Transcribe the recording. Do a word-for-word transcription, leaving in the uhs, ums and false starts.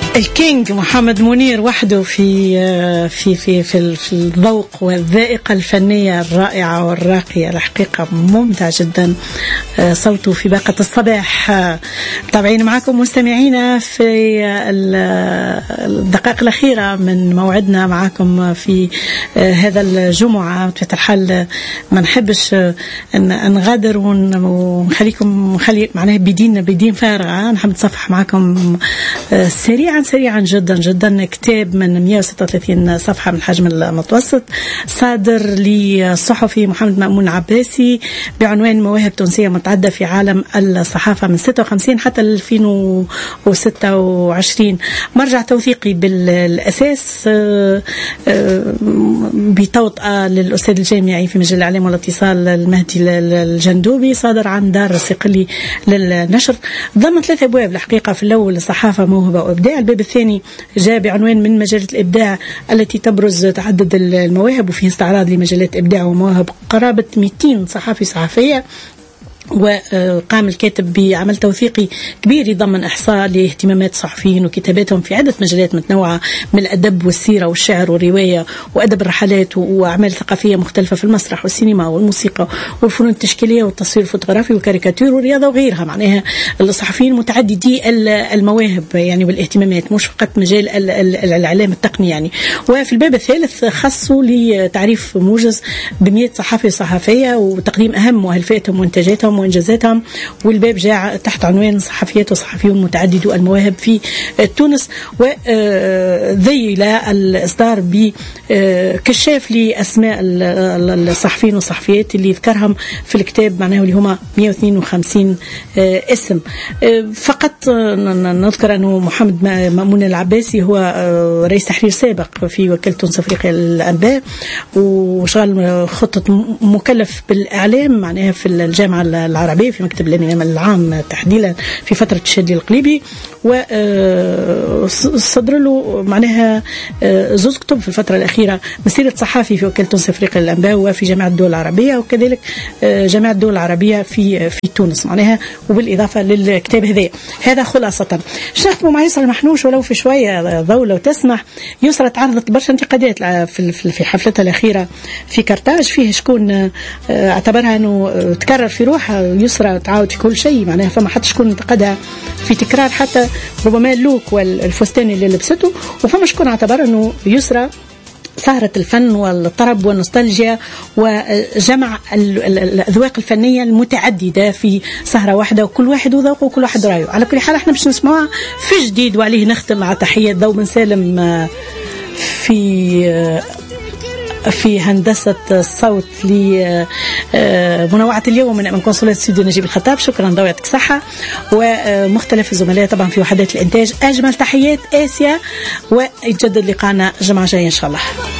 الكينج محمد منير وحده في في في في, في الذوق والذائقة الفنية الرائعة والراقية، الحقيقة ممتع جدا صوته في باقة الصباح. طبعين معكم مستمعينا في الدقائق الأخيرة من موعدنا معكم في هذا الجمعة. بطبيعة الحال ما نحبش نغادر ونخليكم نخلي معناها بدين بدين فارغة. نحب نصفح معكم سريعا سريعا جدا جدا كتاب من مئة وستة وثلاثين صفحة من الحجم المتوسط، صادر للصحفي محمد مأمون عباسي بعنوان مواهب تونسية متعددة في عالم الصحافة من ستة وخمسين حتى ألفين وستة وعشرين. مرجع توثيقي بالأساس بتوطئة للأستاذ الجامعي في مجال الإعلام والاتصال المهدي الجندوبي، صادر عن دار الصقلي للنشر، ضمن ثلاثة أبواب الحقيقة. في الأول الصحافة موهبة وإبداع، الباب الثاني جاء بعنوان من مجالة الإبداع التي تبرز تعدد المواهب، وفيه استعراض لمجالات إبداع ومواهب قرابة مئتين صحافي صحفية. وقام الكاتب بعمل توثيقي كبير يضمن إحصاء لاهتمامات الصحفيين وكتاباتهم في عدة مجالات متنوعة، من الأدب والسيرة والشعر والرواية وأدب الرحلات وأعمال ثقافية مختلفة في المسرح والسينما والموسيقى والفنون التشكيلية والتصوير الفوتوغرافي والكاريكاتير والرياضة وغيرها. معناها الصحفيين متعددي المواهب يعني والاهتمامات، مش فقط مجال الإعلام التقني يعني. وفي الباب الثالث خصوا لتعريف موجز بمئة صحافي صحفية وتقديم أهم مؤلفاتهم وإنتاجاتهم وإنجازاتهم، والباب جاء تحت عنوان صحفيات وصحفيون متعددو المواهب في تونس. وذيل الإصدار بكشاف لأسماء الصحفيين والصحفيات اللي ذكرهم في الكتاب، معناه اللي هما مئة واثنين وخمسين اسم. فقط نذكر أنه محمد مأمون العباسي هو رئيس تحرير سابق في وكالة تونس أفريقيا للأنباء، وشغل خطة مكلف بالإعلام معناها في الجامعة العربية في مكتب الأمين العام تحديدا في فترة الشادي القليبي. وصدر له معناها زوز كتب في الفترة الأخيرة، مسيرة صحافي في وكالة تونس أفريقيا للأنباء وفي جامعة الدول العربية، وكذلك جامعة الدول العربية في في تونس معناها. وبالإضافة للكتاب هذا هذا خلاصة شنختموا مع يسرى المحنوش ولو في شوية ضوء لو تسمح. يسرى تعرضت برشا انتقادات في في حفلتها الأخيرة في كرتاج، فيه شكون اعتبرها أنه تكرر في روحها. يسرى تعاود في كل شيء معناها، فما حتى شكون انتقدها في تكرار حتى ربما اللوك والفستان اللي لبسته، وفما شكون اعتبر أنه يسرى سهرة الفن والطرب والنوستالجيا وجمع الأذواق الفنية المتعددة في سهرة واحدة، وكل واحد وذوقه وكل واحد رأيه. على كل حال احنا باش نسمعها في جديد، وعليه نختم مع تحية ضوء بن سالم في في هندسة الصوت لمنوعة اليوم من من قنصلية استوديو نجيب الخطاب. شكرا ضوء، يعطيك الصحة، ومختلف الزملاء طبعا في وحدات الإنتاج. أجمل تحيات آسيا، ويتجدد لقاءنا جمعة جاية إن شاء الله.